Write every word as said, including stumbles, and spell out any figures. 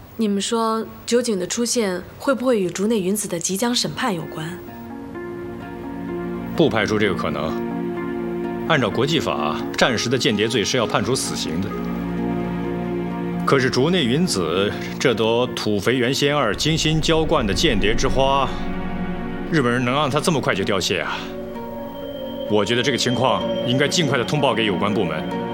你们说酒井的出现会不会与竹内云子的即将审判有关？ 不排除这个可能。按照国际法，战时的间谍罪是要判处死刑的。可是竹内云子这朵土肥原仙二精心浇灌的间谍之花，日本人能让它这么快就凋谢啊？我觉得这个情况应该尽快的通报给有关部门。